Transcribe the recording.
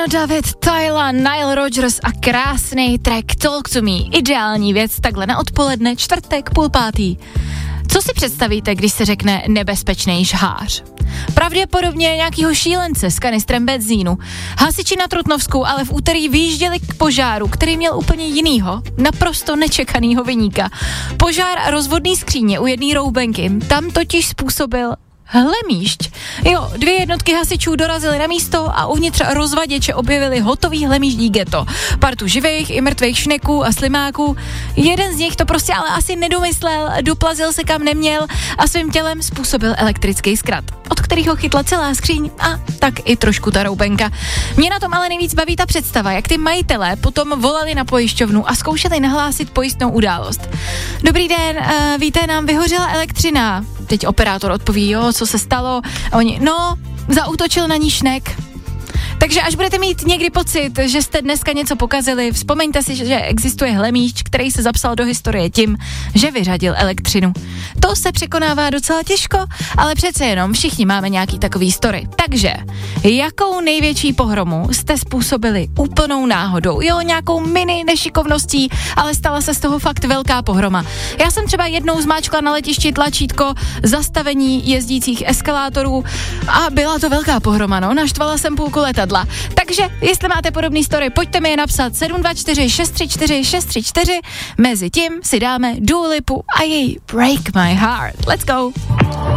David, Tyla, Nile Rodgers a krásný track Talk to Me. Ideální věc takhle na odpoledne, čtvrtek, 4:30. Co si představíte, když se řekne nebezpečný žhář? Pravděpodobně nějakýho šílence s kanistrem benzínu. Hasiči na Trutnovsku ale v úterý vyjížděli k požáru, který měl úplně jinýho, naprosto nečekanýho viníka. Požár rozvodný skříně u jedné roubenky, tam totiž způsobil hlemýšť. Jo, 2 jednotky hasičů dorazily na místo a uvnitř rozvaděče objevili hotový hlemýždí ghetto. Partu živých i mrtvých šneků a slimáků. Jeden z nich to prostě ale asi nedomyslel, doplazil se kam neměl a svým tělem způsobil elektrický zkrat, od kterého chytla celá skříň a tak i trošku ta roubenka. Mě na tom ale nejvíc baví ta představa, jak ty majitelé potom volali na pojišťovnu a zkoušeli nahlásit pojistnou událost. Dobrý den, víte, nám vyhořela elektřina. Teď operátor odpoví, jo, co se stalo? A oni, no, zaútočil na ní šnek. Takže až budete mít někdy pocit, že jste dneska něco pokazili, vzpomeňte si, že existuje hlemýšť, který se zapsal do historie tím, že vyřadil elektřinu. To se překonává docela těžko, ale přece jenom všichni máme nějaký takový story. Takže, jakou největší pohromu jste způsobili úplnou náhodou? Jo, nějakou mini nešikovností, ale stala se z toho fakt velká pohroma. Já jsem třeba jednou zmáčkla na letišti tlačítko zastavení jezdících eskalátorů a byla to velká pohroma, no, naštvala jsem půlku letadla. Takže, jestli máte podobný story, pojďte mi je napsat 724 634 634. Mezi tím si dáme Dua Lipu a její Break My Heart. Let's go!